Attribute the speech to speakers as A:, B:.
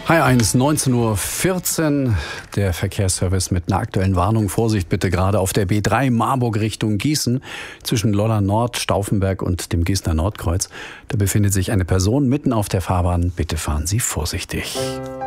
A: Hi 1, 19:14 Uhr. Der Verkehrsservice mit einer aktuellen Warnung. Vorsicht bitte gerade auf der B3 Marburg Richtung Gießen zwischen Lollar Nord, Stauffenberg und dem Gießener Nordkreuz. Da befindet sich eine Person mitten auf der Fahrbahn. Bitte fahren Sie vorsichtig.